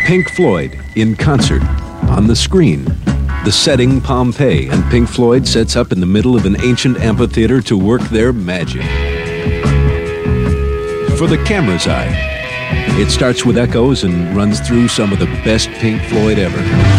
Pink Floyd in concert on the screen. The setting Pompeii, and Pink Floyd sets up in the middle of an ancient amphitheater to work their magic. For the camera's eye, it starts with echoes and runs through some of the best Pink Floyd ever.